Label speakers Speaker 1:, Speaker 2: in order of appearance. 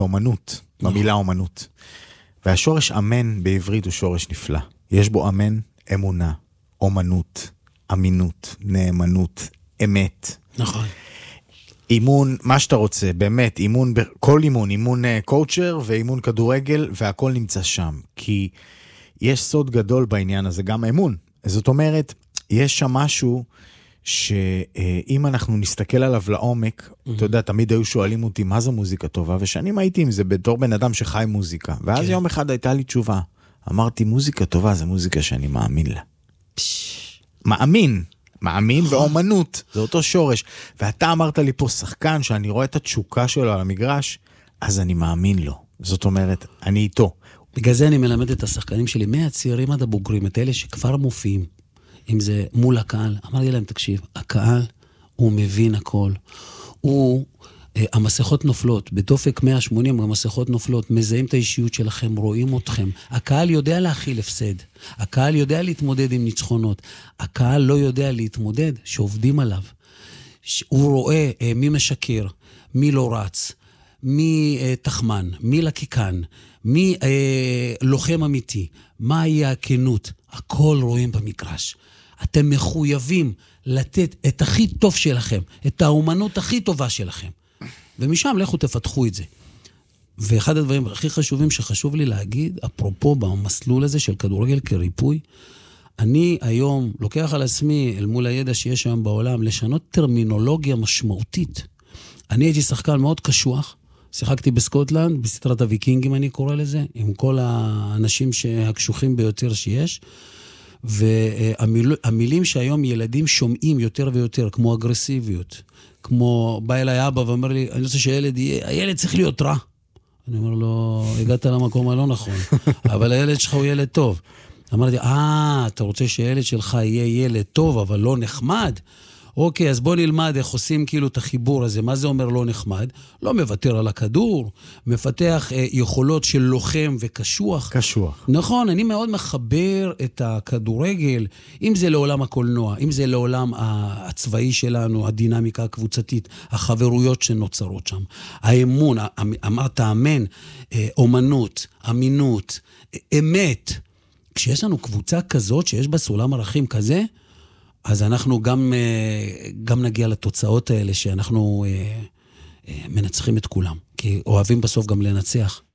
Speaker 1: אומנות, במילה אומנות. והשורש אמן בעברית הוא שורש נפלא. יש בו אמן, אמונה, אומנות, אמינות, נאמנות, אמת.
Speaker 2: נכון.
Speaker 1: אימון, מה שאתה רוצה, באמת, אימון, כל אימון, אימון קואוצ'ר ואימון כדורגל, והכל נמצא שם. כי יש סוד גדול בעניין הזה, גם אמון. זאת אומרת, יש שם משהו שאם אנחנו נסתכל עליו לעומק, אתה יודע, תמיד היו שואלים אותי, מה זה מוזיקה טובה? ושנים הייתי עם זה בתור בן אדם שחי מוזיקה. ואז יום אחד הייתה לי תשובה. אמרתי, מוזיקה טובה זה מוזיקה שאני מאמין לה. מאמין ואומנות, זה אותו שורש. ואתה אמרת לי פה שחקן שאני רואה את התשוקה שלו על המגרש, אז אני מאמין לו. זאת אומרת, אני איתו.
Speaker 2: בגלל זה אני מלמד את השחקנים שלי, מהצעירים עד הבוגרים, את אלה שכבר מופיעים, אם זה מול הקהל, אמרתי להם, תקשיב, הקהל הוא מבין הכל. המסכות נופלות, בדופק 180 המסכות נופלות, מזהים את האישיות שלכם, רואים אתכם. הקהל יודע להכיל הפסד, הקהל יודע להתמודד עם ניצחונות, הקהל לא יודע להתמודד שעובדים עליו. הוא רואה מי משקר, מי לא רץ, מי תחמן, מי לקיקן, מי לוחם אמיתי, מה יהיה הכנות, הכל רואים במגרש. אתם מחויבים לתת את הכי טוב שלכם, את האומנות הכי טובה שלכם. ומשם לכו תפתחו את זה. ואחד הדברים הכי חשובים שחשוב לי להגיד, אפרופו במסלול הזה של כדורגל כריפוי, אני היום לוקח על עצמי, אל מול הידע שיש היום בעולם, לשנות טרמינולוגיה משמעותית. אני הייתי שחקן מאוד קשוח, שיחקתי בסקוטלנד, בסדרת הוויקינגים אני קורא לזה, עם כל האנשים הקשוחים ביותר שיש, והמילים שהיום ילדים שומעים יותר ויותר, כמו אגרסיביות, כמו בא אליי אבא ואומר לי, אני רוצה הילד צריך להיות רע. אני אומר לו, הגעת למקום הלא נכון, אבל הילד שלך הוא ילד טוב. אמרתי, אתה רוצה שהילד שלך יהיה ילד טוב, אבל לא נחמד? אוקיי, אז בוא נלמד איך עושים כאילו את החיבור הזה. מה זה אומר לא נחמד? לא מוותר על הכדור, מפתח יכולות של לוחם וקשוח.
Speaker 1: קשוח.
Speaker 2: נכון, אני מאוד מחבר את הכדורגל, אם זה לעולם הקולנוע, אם זה לעולם הצבאי שלנו, הדינמיקה הקבוצתית, החברויות שנוצרות שם, האמון, אמרת אמן, אומנות, אמינות, אמת. כשיש לנו קבוצה כזאת, שיש בה סולם ערכים כזה, אז אנחנו גם נגיע לתוצאות האלה שאנחנו מנצחים את כולם, כי אוהבים בסוף גם לנצח.